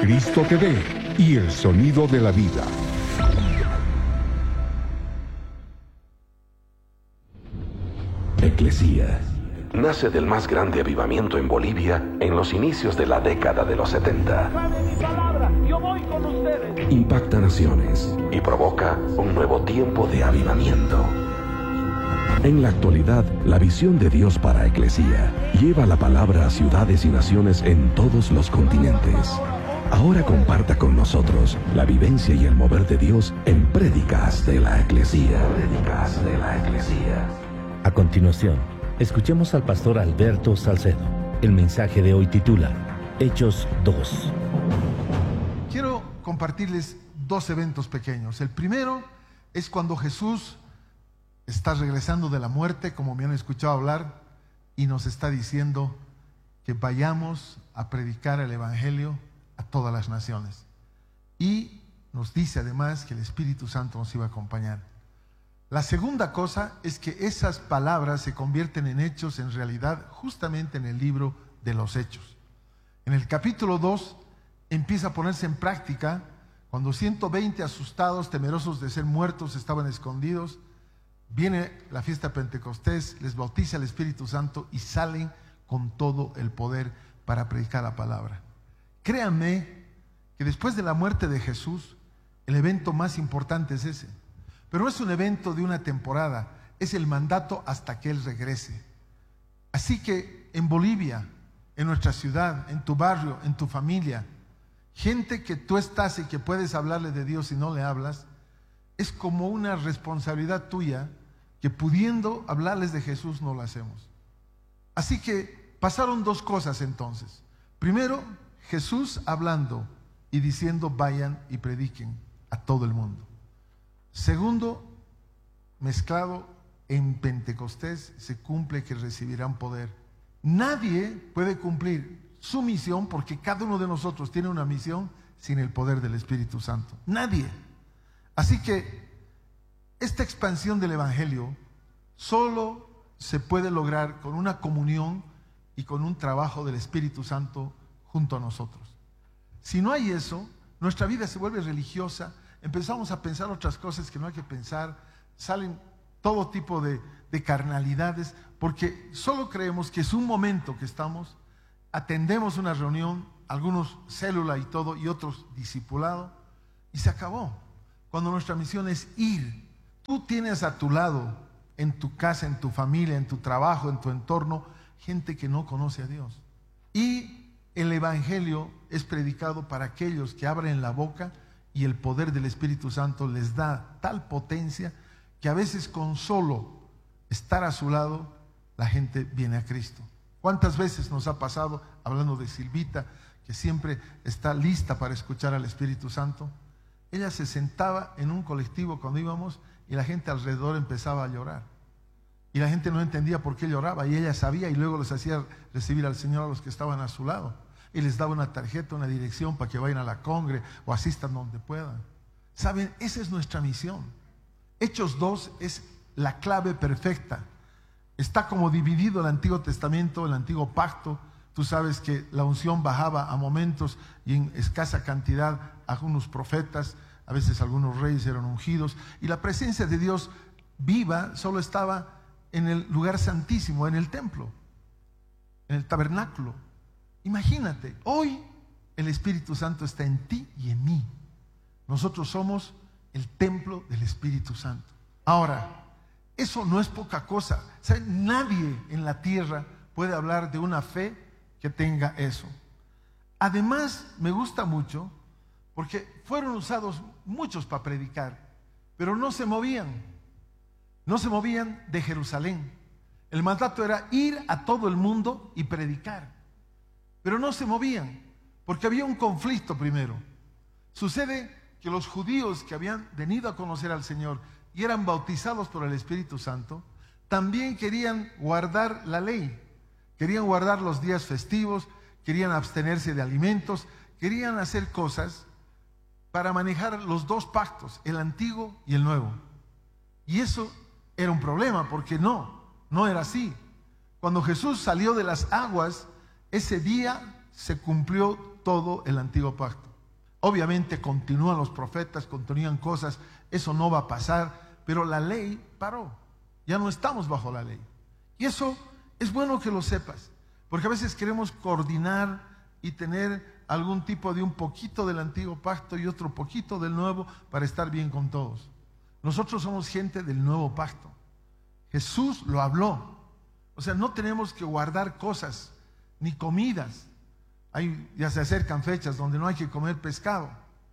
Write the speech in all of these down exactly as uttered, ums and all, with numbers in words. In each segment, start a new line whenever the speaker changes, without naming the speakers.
Cristo T V y el sonido de la vida.
Eclesía nace del más grande avivamiento en Bolivia en los inicios de la década de los setenta. Impacta naciones y provoca un nuevo tiempo de avivamiento. En la actualidad, la visión de Dios para Eclesía lleva la palabra a ciudades y naciones en todos los continentes. Ahora comparta con nosotros la vivencia y el mover de Dios en Prédicas de la Eclesía. Prédicas de la Eclesía.
A continuación, escuchemos al pastor Alberto Salcedo. El mensaje de hoy titula Hechos dos.
Quiero compartirles dos eventos pequeños. El primero es cuando Jesús está regresando de la muerte, como me han escuchado hablar, y nos está diciendo que vayamos a predicar el Evangelio a todas las naciones. Y nos dice además que el Espíritu Santo nos iba a acompañar. La segunda cosa es que esas palabras se convierten en hechos, en realidad, justamente en el libro de los Hechos. En el capítulo dos empieza a ponerse en práctica cuando ciento veinte asustados, temerosos de ser muertos, estaban escondidos. Viene la fiesta de Pentecostés, les bautiza el Espíritu Santo y salen con todo el poder para predicar la palabra. Créanme que después de la muerte de Jesús, el evento más importante es ese. Pero no es un evento de una temporada, es el mandato hasta que Él regrese. Así que en Bolivia, en nuestra ciudad, en tu barrio, en tu familia, gente que tú estás y que puedes hablarle de Dios y no le hablas, es como una responsabilidad tuya que pudiendo hablarles de Jesús no lo hacemos. Así que pasaron dos cosas entonces. Primero, Jesús hablando y diciendo vayan y prediquen a todo el mundo. Segundo, mezclado en Pentecostés se cumple que recibirán poder. Nadie puede cumplir su misión porque cada uno de nosotros tiene una misión sin el poder del Espíritu Santo. Nadie. Así que esta expansión del Evangelio solo se puede lograr con una comunión y con un trabajo del Espíritu Santo junto a nosotros. Si no hay eso, nuestra vida se vuelve religiosa, empezamos a pensar otras cosas que no hay que pensar, salen todo tipo de, de carnalidades, porque solo creemos que es un momento que estamos, atendemos una reunión, algunos célula y todo, y otros discipulado, y se acabó. Cuando nuestra misión es ir, tú tienes a tu lado, en tu casa, en tu familia, en tu trabajo, en tu entorno, gente que no conoce a Dios. Y el Evangelio es predicado para aquellos que abren la boca y el poder del Espíritu Santo les da tal potencia que a veces con solo estar a su lado, la gente viene a Cristo. ¿Cuántas veces nos ha pasado, hablando de Silvita, que siempre está lista para escuchar al Espíritu Santo? Ella se sentaba en un colectivo cuando íbamos y la gente alrededor empezaba a llorar. Y la gente no entendía por qué lloraba y ella sabía y luego les hacía recibir al Señor a los que estaban a su lado. Y les daba una tarjeta, una dirección para que vayan a la congre o asistan donde puedan. ¿Saben? Esa es nuestra misión. Hechos dos es la clave perfecta. Está como dividido el Antiguo Testamento, el Antiguo Pacto. Tú sabes que la unción bajaba a momentos y en escasa cantidad a algunos profetas, a veces algunos reyes eran ungidos. Y la presencia de Dios viva solo estaba en el lugar santísimo, en el templo, en el tabernáculo. Imagínate, hoy el Espíritu Santo está en ti y en mí. Nosotros somos el templo del Espíritu Santo. Ahora, eso no es poca cosa. ¿Sabe? Nadie en la tierra puede hablar de una fe que tenga eso. Además, me gusta mucho porque fueron usados muchos para predicar, pero no se movían. No se movían de Jerusalén. El mandato era ir a todo el mundo y predicar. Pero no se movían, porque había un conflicto primero. Sucede que los judíos que habían venido a conocer al Señor y eran bautizados por el Espíritu Santo, también querían guardar la ley, querían guardar los días festivos, querían abstenerse de alimentos, querían hacer cosas para manejar los dos pactos, el antiguo y el nuevo. Y eso era un problema, porque no, no era así. Cuando Jesús salió de las aguas, ese día se cumplió todo el antiguo pacto. Obviamente continúan los profetas, continúan cosas, eso no va a pasar, pero la ley paró. Ya no estamos bajo la ley. Y eso es bueno que lo sepas, porque a veces queremos coordinar y tener algún tipo de un poquito del antiguo pacto y otro poquito del nuevo para estar bien con todos. Nosotros somos gente del nuevo pacto. Jesús lo habló. O sea, no tenemos que guardar cosas, ni comidas. Hay, ya se acercan fechas donde no hay que comer pescado.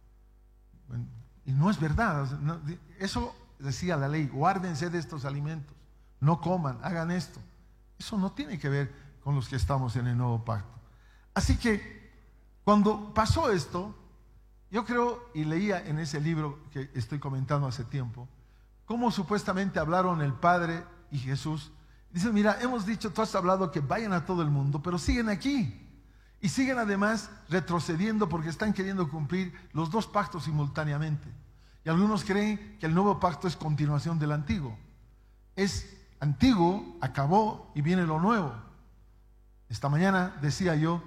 Bueno, y no es verdad. O sea, no, eso decía la ley, guárdense de estos alimentos. No coman, hagan esto. Eso no tiene que ver con los que estamos en el nuevo pacto. Así que, cuando pasó esto, yo creo, y leía en ese libro que estoy comentando hace tiempo, cómo supuestamente hablaron el Padre y Jesús. Dicen, mira, hemos dicho, tú has hablado que vayan a todo el mundo, pero siguen aquí. Y siguen además retrocediendo porque están queriendo cumplir los dos pactos simultáneamente. Y algunos creen que el nuevo pacto es continuación del antiguo. Es antiguo, acabó y viene lo nuevo. Esta mañana decía yo,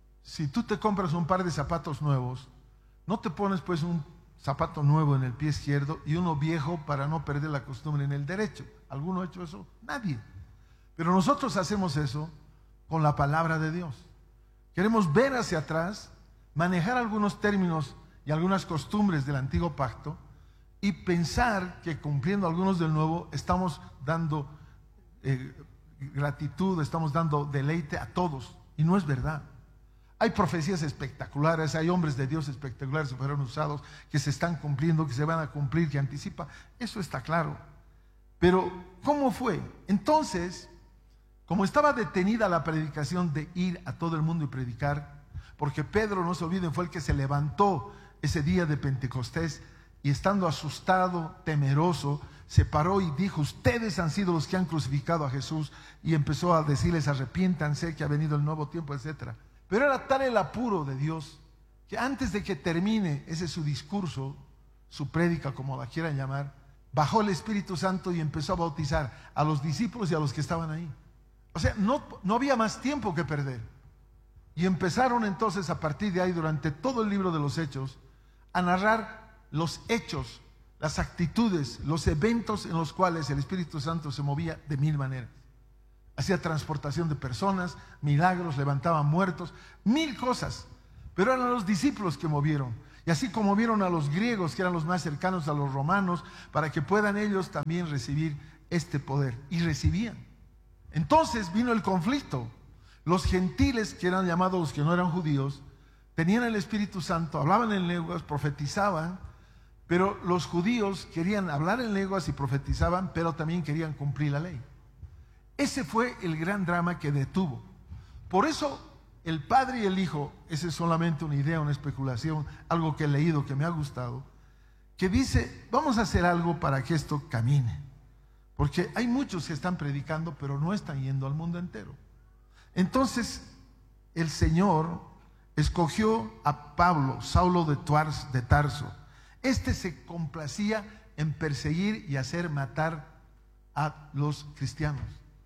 si tú te compras un par de zapatos nuevos, no te pones pues un zapato nuevo en el pie izquierdo y uno viejo para no perder la costumbre en el derecho. ¿Alguno ha hecho eso? Nadie. Pero nosotros hacemos eso con la palabra de Dios. Queremos ver hacia atrás, manejar algunos términos y algunas costumbres del antiguo pacto y pensar que cumpliendo algunos del nuevo estamos dando eh, gratitud, estamos dando deleite a todos. Y no es verdad. Hay profecías espectaculares, hay hombres de Dios espectaculares que fueron usados, que se están cumpliendo, que se van a cumplir, que anticipa. Eso está claro. Pero, ¿cómo fue? Entonces, como estaba detenida la predicación de ir a todo el mundo y predicar, porque Pedro, no se olviden, fue el que se levantó ese día de Pentecostés y estando asustado, temeroso, se paró y dijo, ustedes han sido los que han crucificado a Jesús, y empezó a decirles, arrepiéntanse que ha venido el nuevo tiempo, etcétera. Pero era tal el apuro de Dios que antes de que termine ese su discurso, su prédica, como la quieran llamar, bajó el Espíritu Santo y empezó a bautizar a los discípulos y a los que estaban ahí. O sea, no, no había más tiempo que perder. Y empezaron entonces a partir de ahí, durante todo el libro de los Hechos, a narrar los hechos, las actitudes, los eventos en los cuales el Espíritu Santo se movía de mil maneras. Hacía transportación de personas, milagros, levantaba muertos, mil cosas. Pero eran los discípulos que movieron. Y así como movieron a los griegos, que eran los más cercanos a los romanos, para que puedan ellos también recibir este poder. Y recibían. Entonces vino el conflicto. Los gentiles, que eran llamados los que no eran judíos, tenían el Espíritu Santo, hablaban en lenguas, profetizaban, pero los judíos querían hablar en lenguas y profetizaban, pero también querían cumplir la ley. Ese fue el gran drama que detuvo. Por eso el Padre y el Hijo, esa es solamente una idea, una especulación, algo que he leído que me ha gustado, que dice, vamos a hacer algo para que esto camine. Porque hay muchos que están predicando, pero no están yendo al mundo entero. Entonces, el Señor escogió a Pablo, Saulo de Tarso. Este se complacía en perseguir y hacer matar a los cristianos.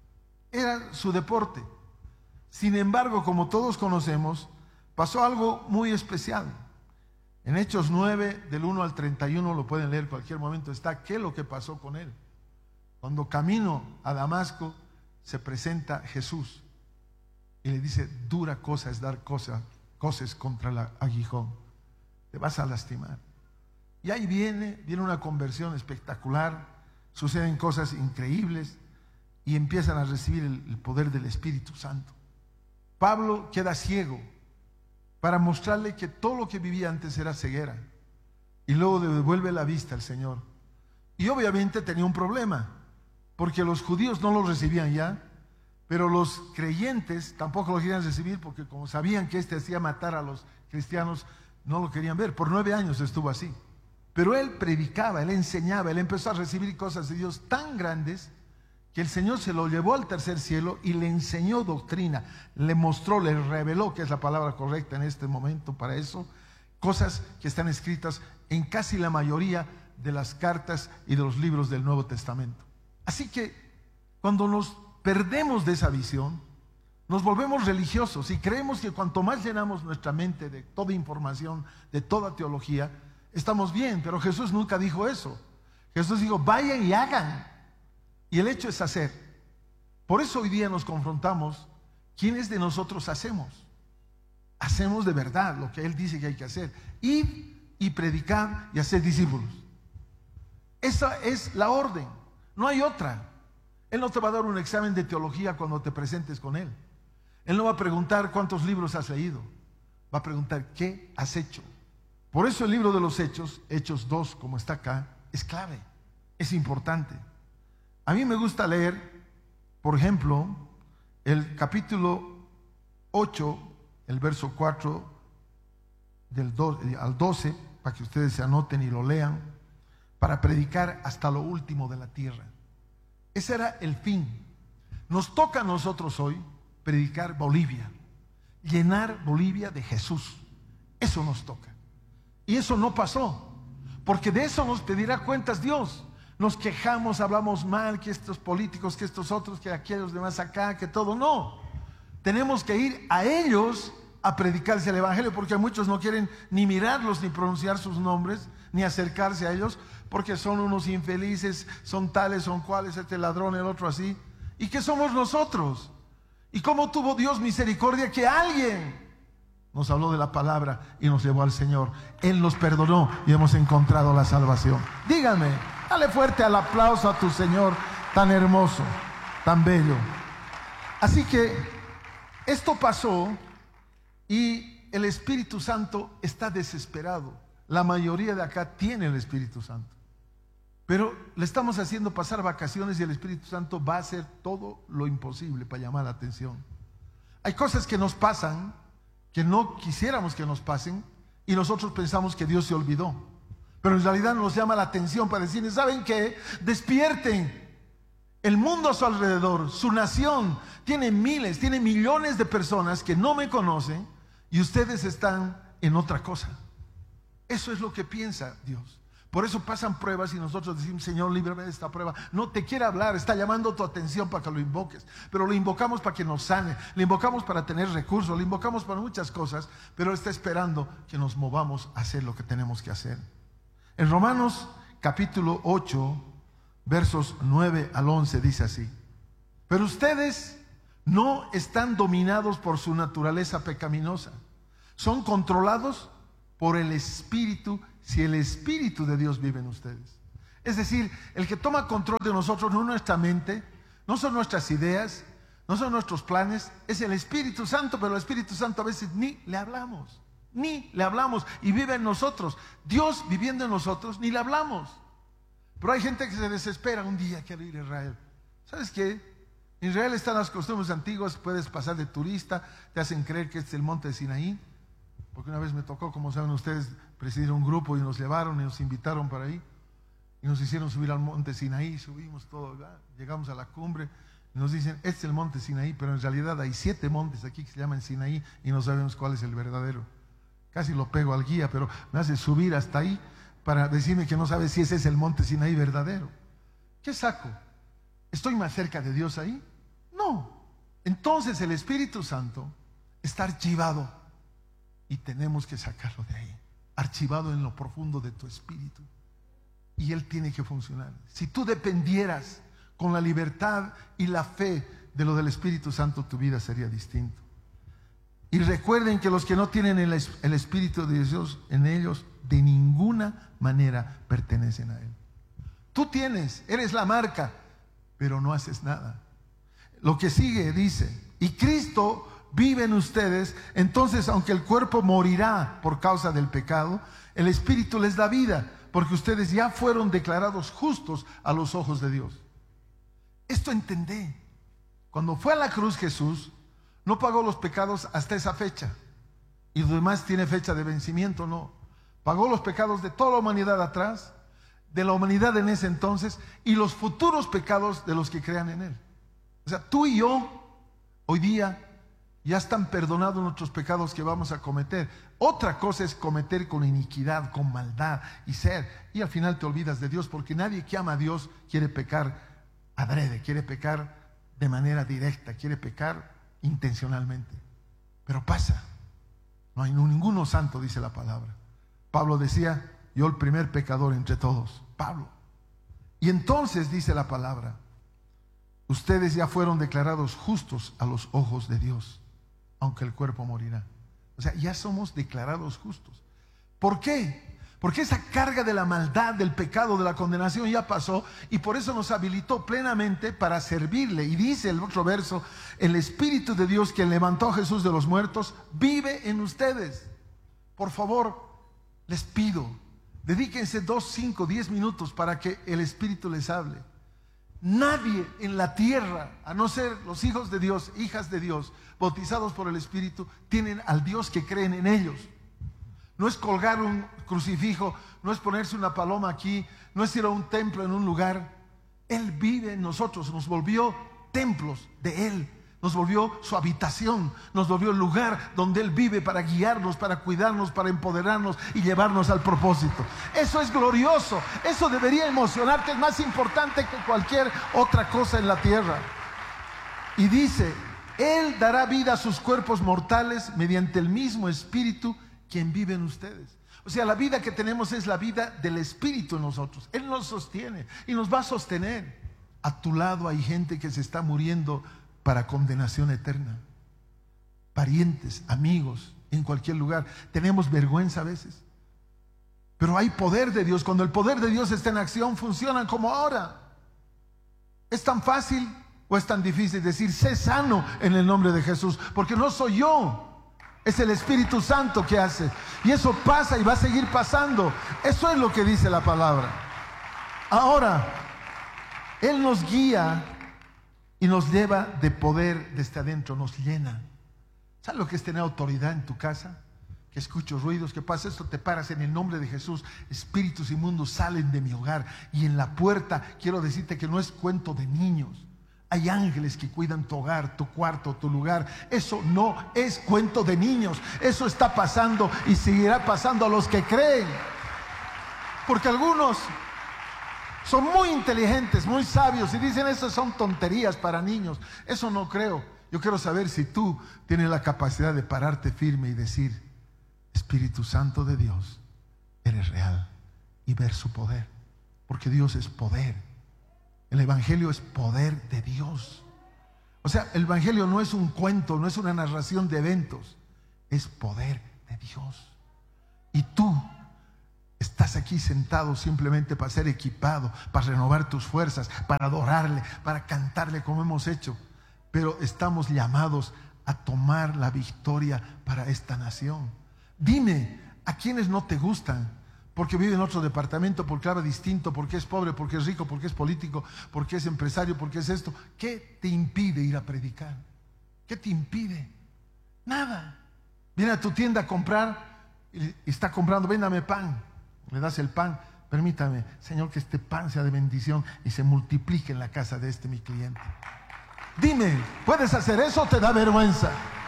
Era su deporte. Sin embargo, como todos conocemos, pasó algo muy especial. En Hechos nueve, del uno al treinta y uno, lo pueden leer en cualquier momento, está qué es lo que pasó con él. Cuando camino a Damasco, se presenta Jesús y le dice, dura cosa es dar cosa, cosas contra el aguijón. Te vas a lastimar. Y ahí viene, viene una conversión espectacular, suceden cosas increíbles y empiezan a recibir el, el poder del Espíritu Santo. Pablo queda ciego para mostrarle que todo lo que vivía antes era ceguera, y luego le devuelve la vista al Señor. Y obviamente tenía un problema, porque los judíos no lo recibían ya, pero los creyentes tampoco lo querían recibir, porque como sabían que este hacía matar a los cristianos, no lo querían ver. Por nueve años estuvo así. Pero él predicaba, él enseñaba, él empezó a recibir cosas de Dios tan grandes que el Señor se lo llevó al tercer cielo y le enseñó doctrina, le mostró, le reveló, que es la palabra correcta en este momento para eso, cosas que están escritas en casi la mayoría de las cartas y de los libros del Nuevo Testamento. Así que cuando nos perdemos de esa visión, Nos volvemos religiosos y creemos que cuanto más llenamos nuestra mente de toda información, de toda teología, estamos bien, pero Jesús nunca dijo eso. Jesús dijo, vayan y hagan. Y el hecho es hacer. Por eso hoy día nos confrontamos, ¿quiénes de nosotros hacemos? Hacemos de verdad lo que Él dice que hay que hacer. Ir y predicar y hacer discípulos. Esa es la orden, no hay otra. Él no te va a dar un examen de teología cuando te presentes con Él. Él no va a preguntar cuántos libros has leído, va a preguntar qué has hecho. Por eso el libro de los Hechos, Hechos dos, como está acá, es clave, es importante. A mí me gusta leer, por ejemplo, el capítulo ocho, el verso cuatro del dos al doce, para que ustedes se anoten y lo lean, para predicar hasta lo último de la tierra. Ese era el fin. Nos toca a nosotros hoy predicar Bolivia, llenar Bolivia de Jesús. Eso nos toca. Y eso no pasó, porque de eso nos pedirá cuentas Dios. Nos quejamos, hablamos mal, que estos políticos, que estos otros, que aquellos demás acá, que todo. No, tenemos que ir a ellos a predicarse el evangelio, porque muchos no quieren ni mirarlos, ni pronunciar sus nombres, ni acercarse a ellos, porque son unos infelices, son tales, son cuales, este ladrón, el otro así. ¿Y qué somos nosotros? ¿Y cómo tuvo Dios misericordia que alguien nos habló de la palabra y nos llevó al Señor? Él nos perdonó y hemos encontrado la salvación. Díganme, dale fuerte al aplauso a tu Señor tan hermoso, tan bello. Así que esto pasó y el Espíritu Santo está desesperado. La mayoría de acá tiene el Espíritu Santo, pero le estamos haciendo pasar vacaciones y el Espíritu Santo va a hacer todo lo imposible para llamar la atención. Hay cosas que nos pasan que no quisiéramos que nos pasen y nosotros pensamos que Dios se olvidó, pero en realidad nos llama la atención para decirles, ¿saben qué? Despierten. El mundo a su alrededor, su nación, tiene miles, tiene millones de personas que no me conocen y ustedes están en otra cosa. Eso es lo que piensa Dios. Por eso pasan pruebas y nosotros decimos, Señor, líbrame de esta prueba. No te quiere hablar, está llamando tu atención para que lo invoques. Pero lo invocamos para que nos sane, lo invocamos para tener recursos, lo invocamos para muchas cosas, pero está esperando que nos movamos a hacer lo que tenemos que hacer. En Romanos capítulo ocho, versos nueve al once dice así: pero ustedes no están dominados por su naturaleza pecaminosa, son controlados por el Espíritu, si el Espíritu de Dios vive en ustedes. Es decir, el que toma control de nosotros no es nuestra mente, no son nuestras ideas, no son nuestros planes, es el Espíritu Santo, pero el Espíritu Santo a veces ni le hablamos, ni le hablamos y vive en nosotros. Dios viviendo en nosotros, ni le hablamos. Pero hay gente que se desespera, un día quiero ir a Israel. ¿Sabes qué? En Israel están las costumbres antiguas, puedes pasar de turista, te hacen creer que este es el monte de Sinaí. Porque una vez me tocó, como saben ustedes, presidir un grupo y nos llevaron y nos invitaron para ahí. Y nos hicieron subir al monte Sinaí, subimos todo, ¿verdad? Llegamos a la cumbre y nos dicen, este es el monte Sinaí, pero en realidad hay siete montes aquí que se llaman Sinaí y no sabemos cuál es el verdadero. Casi lo pego al guía, pero me hace subir hasta ahí para decirme que no sabe si ese es el monte Sinaí verdadero. ¿Qué saco? ¿Estoy más cerca de Dios ahí? No. Entonces el Espíritu Santo está archivado y tenemos que sacarlo de ahí, archivado en lo profundo de tu espíritu, y Él tiene que funcionar. Si tú dependieras con la libertad y la fe de lo del Espíritu Santo, tu vida sería distinta. Y recuerden que los que no tienen el, el Espíritu de Dios en ellos, de ninguna manera pertenecen a Él. Tú tienes, eres la marca, pero no haces nada. Lo que sigue dice, y Cristo vive en ustedes, entonces aunque el cuerpo morirá por causa del pecado, el Espíritu les da vida, porque ustedes ya fueron declarados justos a los ojos de Dios. Esto entendé. Cuando fue a la cruz Jesús, no pagó los pecados hasta esa fecha, y lo demás tiene fecha de vencimiento, no. Pagó los pecados de toda la humanidad atrás, de la humanidad en ese entonces, y los futuros pecados de los que crean en Él. O sea, tú y yo, hoy día, ya están perdonados nuestros pecados que vamos a cometer. Otra cosa es cometer con iniquidad, con maldad y ser, y al final te olvidas de Dios, porque nadie que ama a Dios quiere pecar adrede, quiere pecar de manera directa, quiere pecar intencionalmente. Pero pasa. No hay ninguno santo, dice la palabra. Pablo decía, yo el primer pecador entre todos. Pablo. Y entonces dice la palabra, ustedes ya fueron declarados justos a los ojos de Dios, aunque el cuerpo morirá. O sea, ya somos declarados justos. ¿Por qué? Porque esa carga de la maldad, del pecado, de la condenación ya pasó, y por eso nos habilitó plenamente para servirle. Y dice el otro verso, el Espíritu de Dios, quien levantó a Jesús de los muertos, vive en ustedes. Por favor, les pido, dedíquense dos, cinco, diez minutos para que el Espíritu les hable. Nadie en la tierra, a no ser los hijos de Dios, hijas de Dios, bautizados por el Espíritu, tienen al Dios que creen en ellos. No es colgar un crucifijo, no es ponerse una paloma aquí, no es ir a un templo en un lugar. Él vive en nosotros, nos volvió templos de Él, nos volvió su habitación, nos volvió el lugar donde Él vive para guiarnos, para cuidarnos, para empoderarnos y llevarnos al propósito. Eso es glorioso, eso debería emocionarte, es más importante que cualquier otra cosa en la tierra. Y dice, Él dará vida a sus cuerpos mortales mediante el mismo Espíritu quien vive en ustedes. O sea, la vida que tenemos es la vida del Espíritu en nosotros. Él nos sostiene y nos va a sostener. A tu lado hay gente que se está muriendo para condenación eterna. Parientes, amigos, en cualquier lugar. Tenemos vergüenza a veces. Pero hay poder de Dios. Cuando el poder de Dios está en acción, funcionan como ahora. ¿Es tan fácil o es tan difícil decir, sé sano en el nombre de Jesús? Porque no soy yo. Es el Espíritu Santo que hace. Y eso pasa y va a seguir pasando. Eso es lo que dice la palabra. Ahora, Él nos guía y nos lleva de poder desde adentro, nos llena. ¿Sabes lo que es tener autoridad en tu casa? Que escucho ruidos, que pasa esto, te paras en el nombre de Jesús. Espíritus inmundos salen de mi hogar. Y en la puerta, quiero decirte que no es cuento de niños. Hay ángeles que cuidan tu hogar, tu cuarto, tu lugar. Eso no es cuento de niños. Eso está pasando y seguirá pasando a los que creen. Porque algunos son muy inteligentes, muy sabios y dicen, eso son tonterías para niños. Eso no creo. Yo quiero saber si tú tienes la capacidad de pararte firme y decir, Espíritu Santo de Dios, eres real, y ver su poder. Porque Dios es poder. El Evangelio es poder de Dios. O sea, el Evangelio no es un cuento, no es una narración de eventos. Es poder de Dios. Y tú estás aquí sentado simplemente para ser equipado, para renovar tus fuerzas, para adorarle, para cantarle como hemos hecho. Pero estamos llamados a tomar la victoria para esta nación. Dime, ¿a quiénes no te gustan? Porque vive en otro departamento, porque habla distinto, porque es pobre, porque es rico, porque es político, porque es empresario, porque es esto. ¿Qué te impide ir a predicar? ¿Qué te impide? Nada. Viene a tu tienda a comprar y está comprando, véndame pan. Le das el pan, permítame, Señor, que este pan sea de bendición y se multiplique en la casa de este mi cliente. Dime, ¿puedes hacer eso o te da vergüenza?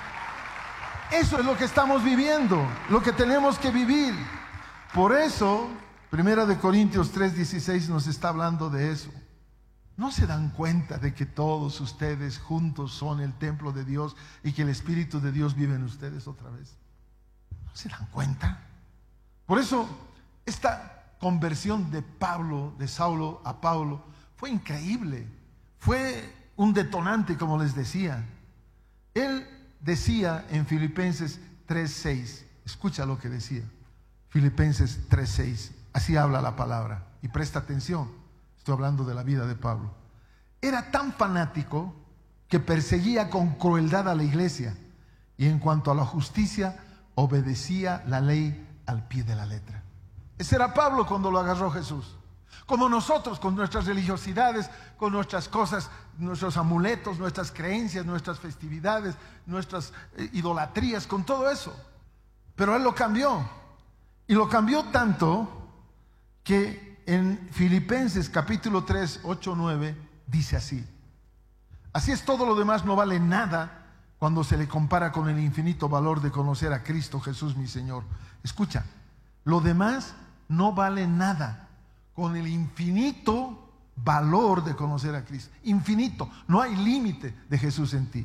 Eso es lo que estamos viviendo, lo que tenemos que vivir. Por eso, Primera de Corintios tres dieciséis nos está hablando de eso. ¿No se dan cuenta de que todos ustedes juntos son el templo de Dios y que el Espíritu de Dios vive en ustedes otra vez? ¿No se dan cuenta? Por eso, esta conversión de Pablo, de Saulo a Pablo, fue increíble. Fue un detonante, como les decía. Él decía en Filipenses tres seis, escucha lo que decía. Filipenses tres seis, así habla la palabra. Y presta atención, estoy hablando de la vida de Pablo. Era tan fanático que perseguía con crueldad a la iglesia. Y en cuanto a la justicia, obedecía la ley al pie de la letra. Ese era Pablo cuando lo agarró Jesús. Como nosotros, con nuestras religiosidades, con nuestras cosas, nuestros amuletos, nuestras creencias, nuestras festividades, nuestras eh, idolatrías, con todo eso. Pero Él lo cambió. Y lo cambió tanto que en Filipenses capítulo tres, ocho, nueve dice así. Así es, todo lo demás no vale nada cuando se le compara con el infinito valor de conocer a Cristo Jesús mi Señor. Escucha, lo demás no vale nada con el infinito valor de conocer a Cristo. Infinito, no hay límite de Jesús en ti.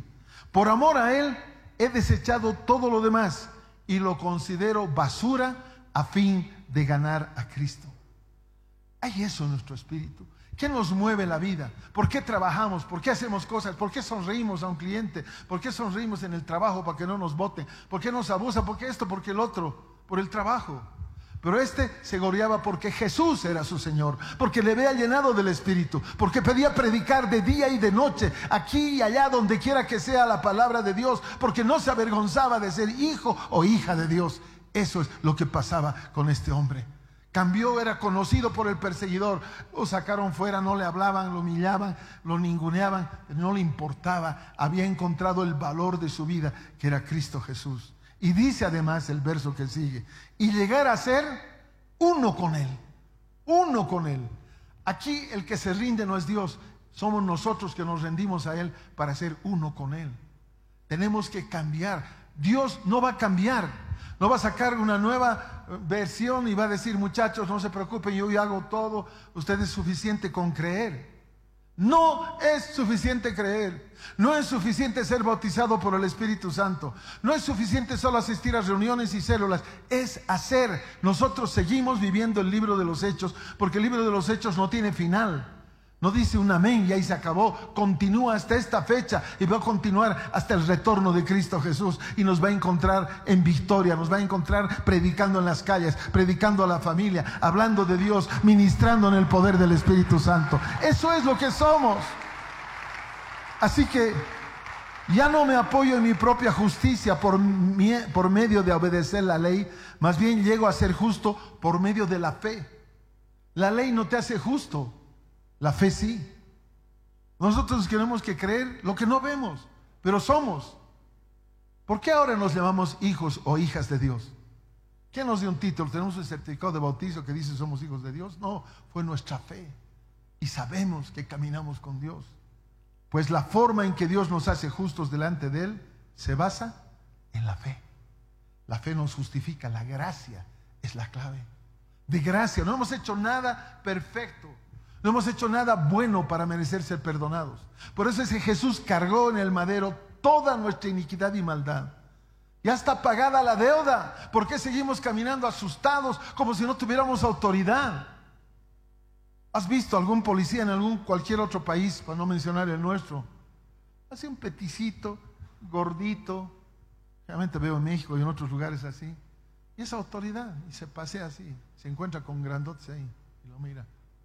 Por amor a Él he desechado todo lo demás y lo considero basura a fin de ganar a Cristo. Hay eso en nuestro espíritu. ¿Qué nos mueve la vida? ¿Por qué trabajamos? ¿Por qué hacemos cosas? ¿Por qué sonreímos a un cliente? ¿Por qué sonreímos en el trabajo para que no nos voten? ¿Por qué nos abusa? ¿Por qué esto? ¿Por qué el otro? Por el trabajo. Pero este se gloriaba porque Jesús era su Señor, porque le había llenado del Espíritu, porque pedía predicar de día y de noche, aquí y allá, donde quiera que sea la palabra de Dios, porque no se avergonzaba de ser hijo o hija de Dios. Eso es lo que pasaba con este hombre. Cambió, era conocido por el perseguidor, lo sacaron fuera, no le hablaban, lo humillaban, lo ninguneaban, no le importaba. Había encontrado el valor de su vida, que era Cristo Jesús. Y dice además el verso que sigue, y llegar a ser uno con Él, uno con Él. Aquí el que se rinde no es Dios, somos nosotros que nos rendimos a Él para ser uno con Él. Tenemos que cambiar. Dios no va a cambiar, no va a sacar una nueva versión y va a decir, muchachos, no se preocupen, yo ya hago todo, usted es suficiente con creer. No es suficiente creer, no es suficiente ser bautizado por el Espíritu Santo, no es suficiente solo asistir a reuniones y células, es hacer. Nosotros seguimos viviendo el libro de los Hechos, porque el libro de los Hechos no tiene final. No dice un amén y ahí se acabó. Continúa hasta esta fecha y va a continuar hasta el retorno de Cristo Jesús. Y nos va a encontrar en victoria, nos va a encontrar predicando en las calles, predicando a la familia, hablando de Dios, ministrando en el poder del Espíritu Santo. Eso es lo que somos. Así que ya no me apoyo en mi propia justicia por, mi, por medio de obedecer la ley. Más bien llego a ser justo por medio de la fe. La ley no te hace justo. La fe sí. Nosotros tenemos que creer lo que no vemos, pero somos. ¿Por qué ahora nos llamamos hijos o hijas de Dios? ¿Quién nos dio un título? ¿Tenemos un certificado de bautizo que dice somos hijos de Dios? No, fue nuestra fe. Y sabemos que caminamos con Dios. Pues la forma en que Dios nos hace justos delante de Él se basa en la fe. La fe nos justifica, la gracia es la clave. De gracia, no hemos hecho nada perfecto. No hemos hecho nada bueno para merecer ser perdonados. Por eso es que Jesús cargó en el madero toda nuestra iniquidad y maldad. Ya está pagada la deuda. ¿Por qué seguimos caminando asustados como si no tuviéramos autoridad? ¿Has visto algún policía en algún cualquier otro país, para no mencionar el nuestro? Hace un peticito, gordito. Realmente veo en México y en otros lugares así. Y esa autoridad, y se pasea así. Se encuentra con grandotes ahí y lo mira.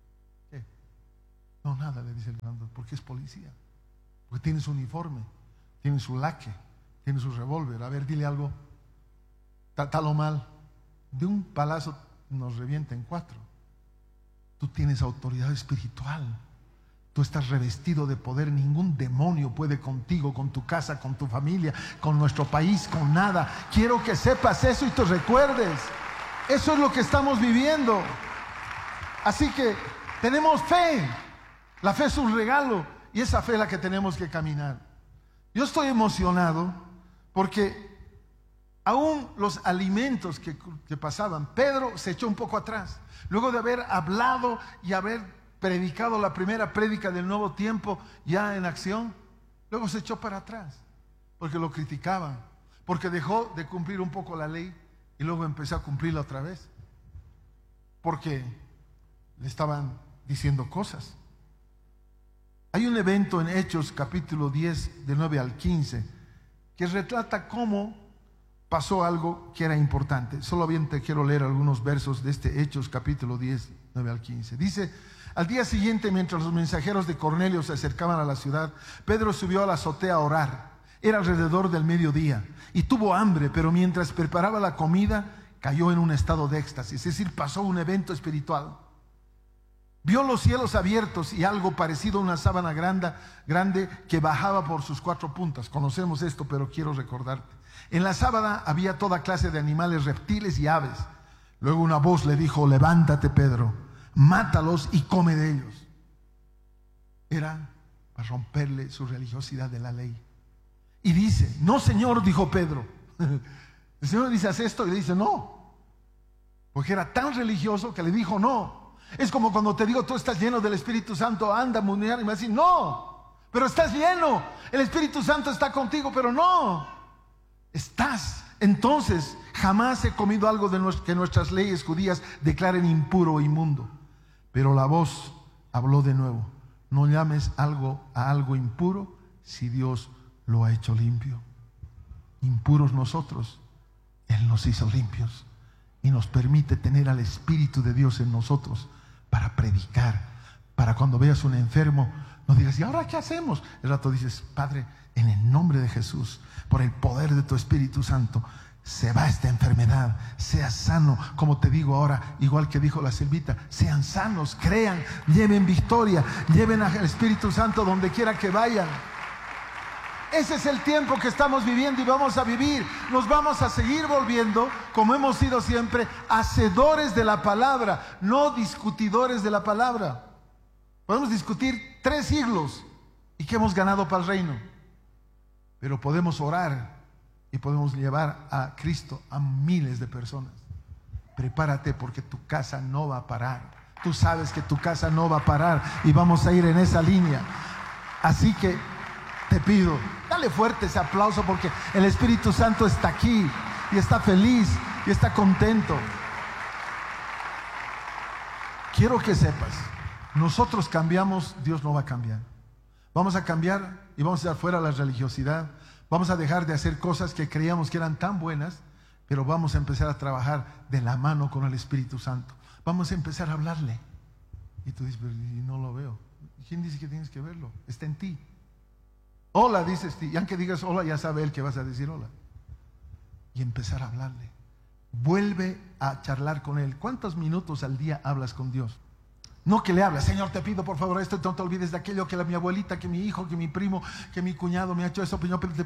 No, nada, le dice el grandote, porque es policía, porque tiene su uniforme, tiene su laque, tiene su revólver. A ver, dile algo, tal o mal, de un palazo nos revienta en cuatro. Tú tienes autoridad espiritual, tú estás revestido de poder, ningún demonio puede contigo, con tu casa, con tu familia, con nuestro país, con nada. Quiero que sepas eso y te recuerdes, eso es lo que estamos viviendo. Así que tenemos fe. La fe es un regalo y esa fe es la que tenemos que caminar. Yo estoy emocionado porque aún los alimentos que, que pasaban, Pedro se echó un poco atrás. Luego de haber hablado y haber predicado la primera prédica del nuevo tiempo ya en acción, luego se echó para atrás porque lo criticaban, porque dejó de cumplir un poco la ley y luego empezó a cumplirla otra vez, porque le estaban diciendo cosas. Hay un evento en Hechos capítulo diez, de nueve al quince, que retrata cómo pasó algo que era importante. Solamente quiero leer algunos versos de este Hechos capítulo diez, nueve al quince. Dice: al día siguiente, mientras los mensajeros de Cornelio se acercaban a la ciudad, Pedro subió a la azotea a orar. Era alrededor del mediodía y tuvo hambre, pero mientras preparaba la comida cayó en un estado de éxtasis, es decir, pasó un evento espiritual. Vio los cielos abiertos y algo parecido a una sábana grande, grande que bajaba por sus cuatro puntas. Conocemos esto, pero quiero recordarte. En la sábana había toda clase de animales, reptiles y aves. Luego una voz le dijo: levántate, Pedro, mátalos y come de ellos. Era para romperle su religiosidad de la ley. Y dice: no, Señor, dijo Pedro. El Señor dice: haz esto, y le dice: no. Porque era tan religioso que le dijo no. Es como cuando te digo, tú estás lleno del Espíritu Santo, anda, mundial, y me dice: no, pero estás lleno. El Espíritu Santo está contigo, pero no. Estás. Entonces, jamás he comido algo de nuestro, que nuestras leyes judías declaren impuro o inmundo. Pero la voz habló de nuevo. No llames algo a algo impuro si Dios lo ha hecho limpio. Impuros nosotros, Él nos hizo limpios y nos permite tener al Espíritu de Dios en nosotros para predicar, para cuando veas un enfermo no digas, ¿y ahora qué hacemos? El rato dices, Padre, en el nombre de Jesús, por el poder de tu Espíritu Santo, se va esta enfermedad, sea sano. Como te digo ahora, igual que dijo la Silvita, sean sanos, crean, lleven victoria, lleven al Espíritu Santo donde quiera que vayan. Ese es el tiempo que estamos viviendo y vamos a vivir. Nos vamos a seguir volviendo, como hemos sido siempre, hacedores de la palabra, no discutidores de la palabra. Podemos discutir tres siglos y qué hemos ganado para el reino, pero podemos orar y podemos llevar a Cristo a miles de personas. Prepárate, porque tu casa no va a parar. Tú sabes que tu casa no va a parar y vamos a ir en esa línea. Así que te pido, dale fuerte ese aplauso, porque el Espíritu Santo está aquí y está feliz y está contento. Quiero que sepas, nosotros cambiamos, Dios no va a cambiar. Vamos a cambiar y vamos a echar fuera la religiosidad. Vamos a dejar de hacer cosas que creíamos que eran tan buenas, pero vamos a empezar a trabajar de la mano con el Espíritu Santo. Vamos a empezar a hablarle. Y tú dices, pero no lo veo. ¿Quién dice que tienes que verlo? Está en ti. Hola, dices tú. Y aunque digas hola, ya sabe él que vas a decir hola. Y empezar a hablarle. Vuelve a charlar con él. ¿Cuántos minutos al día hablas con Dios? No que le hablas, Señor, te pido por favor esto, no te olvides de aquello, que la, mi abuelita, que mi hijo, que mi primo, que mi cuñado me ha hecho eso.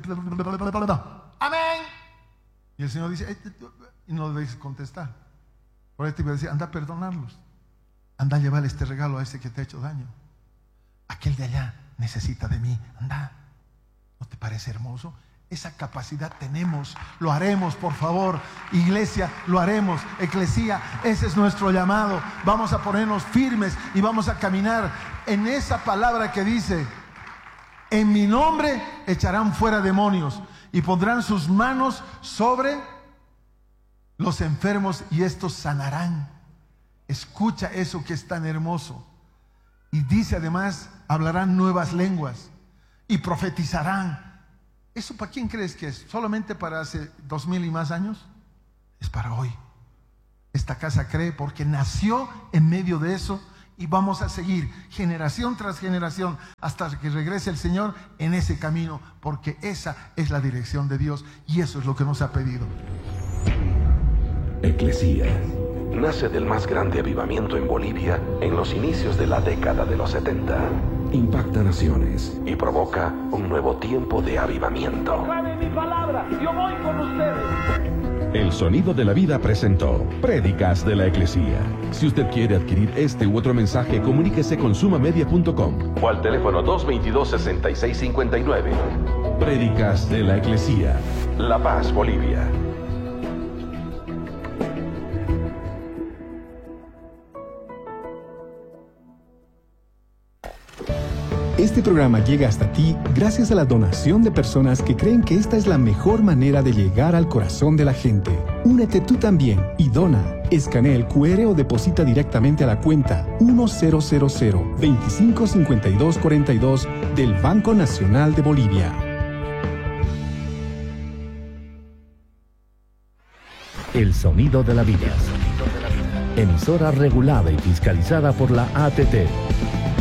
Amén. Y el Señor dice, y no le dejes contestar. Por ahí te iba a decir, anda a perdonarlos. Anda a llevar este regalo a ese que te ha hecho daño. Aquel de allá necesita de mí. Anda. ¿No te parece hermoso? Esa capacidad tenemos, lo haremos, por favor. Iglesia, lo haremos. Eclesía, ese es nuestro llamado. Vamos a ponernos firmes y vamos a caminar en esa palabra que dice, en mi nombre echarán fuera demonios y pondrán sus manos sobre los enfermos y estos sanarán. Escucha eso que es tan hermoso. Y dice además, hablarán nuevas lenguas y profetizarán. ¿Eso para quién crees que es? ¿Solamente para hace dos mil y más años? Es para hoy. Esta casa cree porque nació en medio de eso y vamos a seguir generación tras generación hasta que regrese el Señor en ese camino, porque esa es la dirección de Dios y eso es lo que nos ha pedido.
Eclesía nace del más grande avivamiento en Bolivia en los inicios de la década de los setenta. Impacta naciones y provoca un nuevo tiempo de avivamiento.
Proclamen mi palabra, yo voy con ustedes.
El Sonido de la Vida presentó Prédicas de la Eclesía. Si usted quiere adquirir este u otro mensaje, comuníquese con suma media punto com o al teléfono dos veintidós, sesenta y seis cincuenta y nueve. Prédicas de la Eclesía, La Paz, Bolivia.
Este programa llega hasta ti gracias a la donación de personas que creen que esta es la mejor manera de llegar al corazón de la gente. Únete tú también y dona. Escanea el cu erre o deposita directamente a la cuenta uno cero cero cero, veinticinco cincuenta y dos cuarenta y dos del Banco Nacional de Bolivia.
El Sonido de la Vida. Emisora regulada y fiscalizada por la A T T.